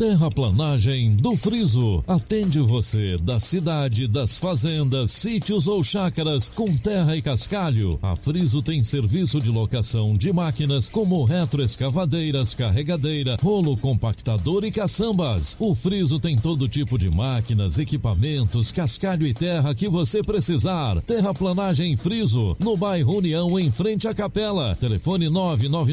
Terraplanagem do Friso. Atende você da cidade, das fazendas, sítios ou chácaras com terra e cascalho. A Friso tem serviço de locação de máquinas como retroescavadeiras, carregadeira, rolo compactador e caçambas. O Friso tem todo tipo de máquinas, equipamentos, cascalho e terra que você precisar. Terraplanagem Friso, no bairro União, em frente à Capela. Telefone 999